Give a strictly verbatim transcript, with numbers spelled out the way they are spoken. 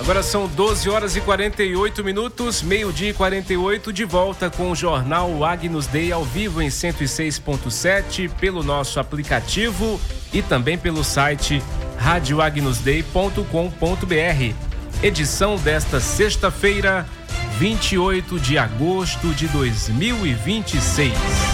Agora são doze horas e quarenta e oito minutos, meio-dia e quarenta e oito, de volta com o Jornal Agnus Dei ao vivo em cento e seis ponto sete, pelo nosso aplicativo e também pelo site rádio agnus dei ponto com ponto br. Edição desta sexta-feira, vinte e oito de agosto de dois mil e vinte e seis.